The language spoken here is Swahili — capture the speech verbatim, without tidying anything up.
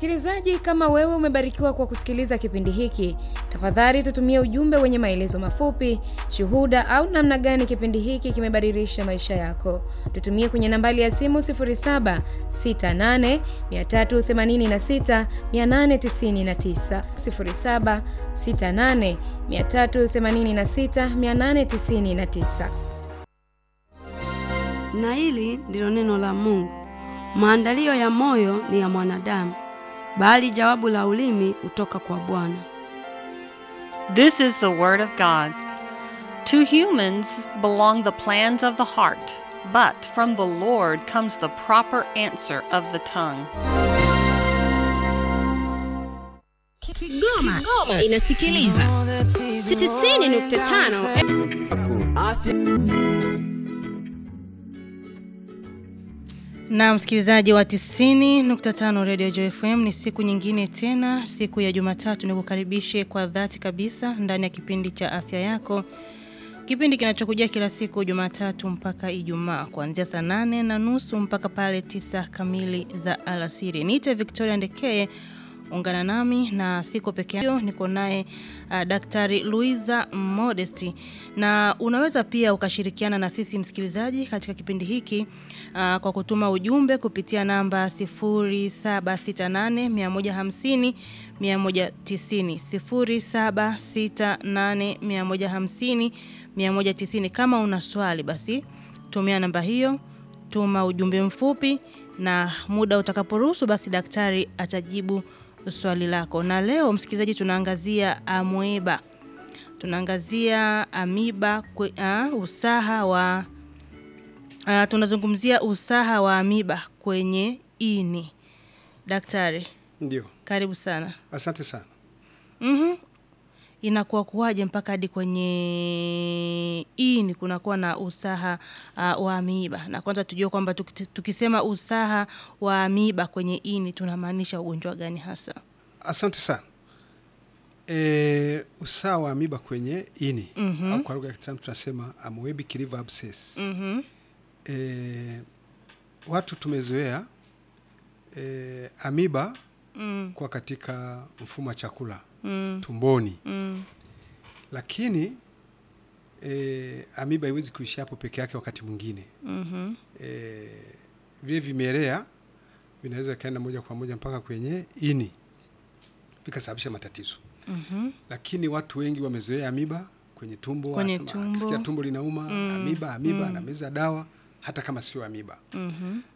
Msikilizaji, kama wewe umebarikiwa kwa kusikiliza kipindi hiki, tafadhali tutumie ujumbe wenye maelezo mafupi, shuhuda au namna gani kipindi hiki kimebadilisha maisha yako. Tutumie kwenye nambari ya simu sifuri saba sita nane tatu themanini sita nane tisa tisa, sifuri saba sita nane tatu themanini sita nane tisa tisa. Na hili ndilo neno la Mungu. Maandalio ya moyo ni ya mwanadamu, bali jawabu la ulimi utoka kwa Bwana. This is the word of God. To humans belong the plans of the heart, but from the Lord comes the proper answer of the tongue. Kigoma, Kigoma inasikiliza tisini nukta tano. Na msikilizaji wa tisini nukta tano Radio Joy F M, ni siku nyingine tena, siku ya Jumatatu. Nikukaribishe kwa dhati kabisa ndani ya kipindi cha afya yako. Kipindi kinachokujia kila siku Jumatatu mpaka Ijumaa kuanzia saa nane na nusu mpaka pale tisa kamili za alasiri. Niite Victoria Ndekeye, ungana nami na siko peke yangu, niko naye uh, Daktari Luiza Modesti, na unaweza pia ukashirikiana na sisi msikilizaji katika kipindi hiki uh, kwa kutuma ujumbe kupitia namba sifuri saba sita nane mia moja hamsini mia moja tisini, sifuri saba sita nane mia moja hamsini mia moja tisini. Kama una swali basi tumia namba hiyo, tuma ujumbe mfupi, na muda utakaporuhusu basi daktari atajibu swali lako. Na leo msikilizaji, tunaangazia amoeba. Tunaangazia amiba kwe, uh, usaha wa uh, tunazungumzia usaha wa amiba kwenye ini. Daktari. Ndio. Karibu sana. Asante sana. Mhm. Inakuwa kuwaje mpaka hadi kwenye ini kunakuwa na usaha uh, wa amiba? Na kwanza tujue kwamba tukisema usaha wa amiba kwenye ini tunamaanisha ugonjwa gani hasa? Asante sana. E, usaha wa amiba kwenye ini, mm-hmm. au kwa lugha ya kitaalamu tunasema amoebic liver abscess. Mhm. E, watu tumezoea e, amiba mm. kwa katika mfumo wa chakula. Mm. tumboni. Mm. Lakini e, amiba haiwezi kuishi hapo peke yake wakati mwingine. Mhm. E, vile vimelea vinaweza kaenda moja kwa moja mpaka kwenye ini vikasababisha matatizo. Mhm. Lakini watu wengi wamezoea amiba kwenye tumbo, kwenye asema, tumbo. Kisikia tumbo linauma, mm. amiba amiba mm. na meza dawa hata kama sio amiba. Mhm.